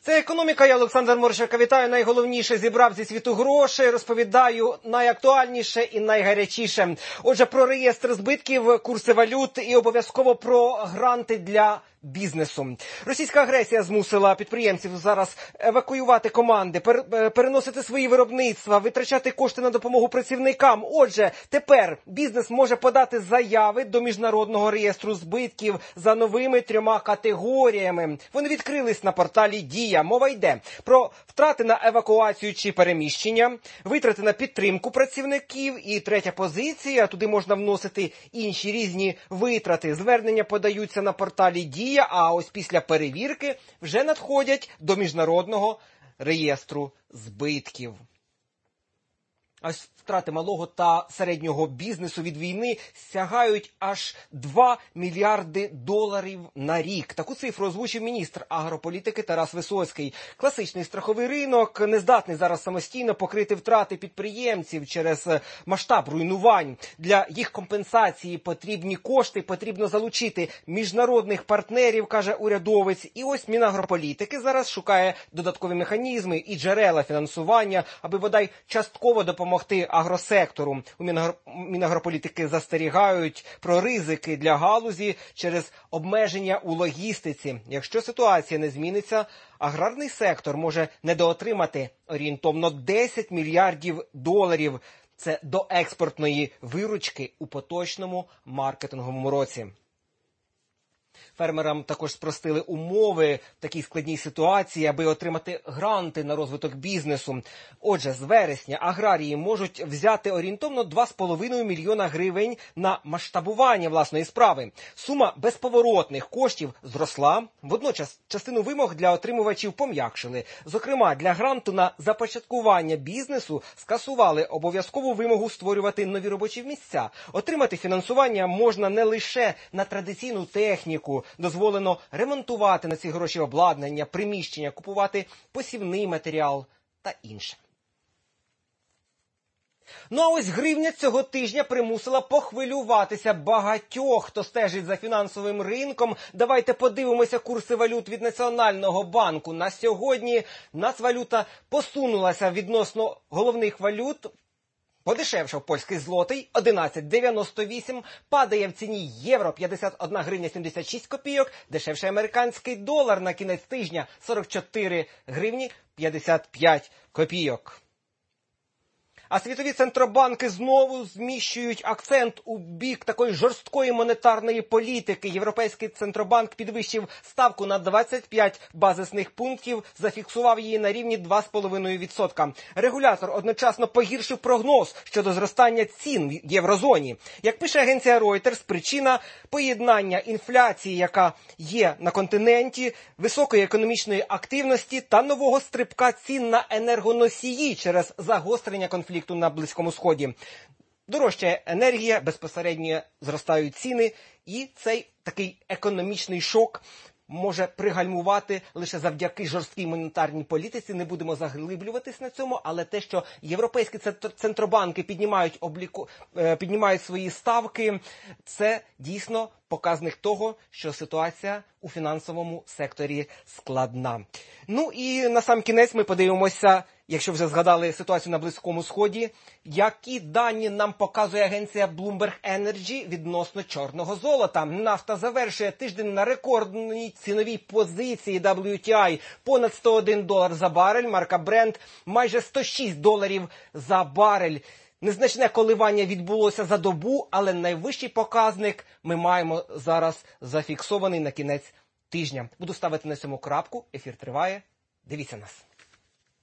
Це «Економіка». Я Олександр Морщенко. Вітаю. Найголовніше зібрав зі світу грошей. Розповідаю найактуальніше і найгарячіше. Отже, про реєстр збитків, курси валют і обов'язково про гранти для бізнесу. Російська агресія змусила підприємців зараз евакуювати команди, переносити свої виробництва, витрачати кошти на допомогу працівникам. Отже, тепер бізнес може подати заяви до Міжнародного реєстру збитків за новими 3 категоріями. Вони відкрились на порталі «Дія». Мова йде про втрати на евакуацію чи переміщення, витрати на підтримку працівників і третя позиція, туди можна вносити інші різні витрати. Звернення подаються на порталі «Дія», а ось після перевірки вже надходять до Міжнародного реєстру збитків. Ось втрати малого та середнього бізнесу від війни сягають аж 2 мільярди доларів на рік. Таку цифру озвучив міністр агрополітики Тарас Висоцький. Класичний страховий ринок не здатний зараз самостійно покрити втрати підприємців через масштаб руйнувань. Для їх компенсації потрібні кошти, потрібно залучити міжнародних партнерів, каже урядовець. І ось Мінагрополітики зараз шукає додаткові механізми і джерела фінансування, аби бодай частково допомогти агросектору. У Мінагрополітики застерігають про ризики для галузі через обмеження у логістиці. Якщо ситуація не зміниться, аграрний сектор може недоотримати орієнтовно 10 мільярдів доларів. Це до експортної виручки у поточному маркетинговому році. Фермерам також спростили умови в такій складній ситуації, аби отримати гранти на розвиток бізнесу. Отже, з вересня аграрії можуть взяти орієнтовно 2,5 мільйона гривень на масштабування власної справи. Сума безповоротних коштів зросла. Водночас частину вимог для отримувачів пом'якшили. Зокрема, для гранту на започаткування бізнесу скасували обов'язкову вимогу створювати нові робочі місця. Отримати фінансування можна не лише на традиційну техніку. Дозволено ремонтувати на ці гроші обладнання, приміщення, купувати посівний матеріал та інше. Ну а ось гривня цього тижня примусила похвилюватися багатьох, хто стежить за фінансовим ринком. Давайте подивимося курси валют від Національного банку. На сьогодні нацвалюта посунулася відносно головних валют. Подешевшав польський злотий 11,98, падає в ціні євро 51 гривня 76 копійок, дешевший американський долар на кінець тижня 44 гривні 55 копійок. А світові центробанки знову зміщують акцент у бік такої жорсткої монетарної політики. Європейський центробанк підвищив ставку на 25 базисних пунктів, зафіксував її на рівні 2,5%. Регулятор одночасно погіршив прогноз щодо зростання цін в єврозоні. Як пише агенція Reuters, причина – поєднання інфляції, яка є на континенті, високої економічної активності та нового стрибка цін на енергоносії через загострення конфлікту на Близькому Сході. Дорожчає енергія, безпосередньо зростають ціни, і цей такий економічний шок може пригальмувати лише завдяки жорсткій монетарній політиці. Не будемо заглиблюватись на цьому, але те, що європейські центробанки піднімають свої ставки, це дійсно показник того, що ситуація у фінансовому секторі складна. Ну і на сам кінець ми подивимося, якщо вже згадали ситуацію на Близькому Сході, які дані нам показує агенція Bloomberg Energy відносно чорного золота. Нафта завершує тиждень на рекордній ціновій позиції WTI. Понад $101 за барель, марка Brent майже $106 за барель. Незначне коливання відбулося за добу, але найвищий показник ми маємо зараз зафіксований на кінець тижня. Буду ставити на цьому крапку. Ефір триває. Дивіться нас.